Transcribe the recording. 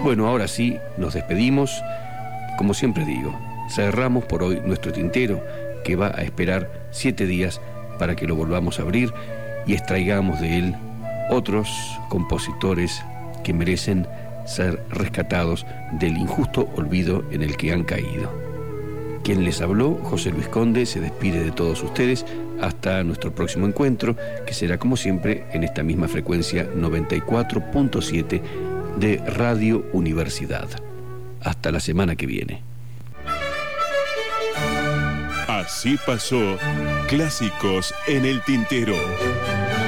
Bueno, ahora sí, nos despedimos. Como siempre digo, cerramos por hoy nuestro tintero, que va a esperar 7 días para que lo volvamos a abrir y extraigamos de él otros compositores que merecen ser rescatados del injusto olvido en el que han caído. Quien les habló, José Luis Conde, se despide de todos ustedes hasta nuestro próximo encuentro, que será como siempre en esta misma frecuencia 94.7 de Radio Universidad. Hasta la semana que viene. Así pasó Clásicos en el Tintero.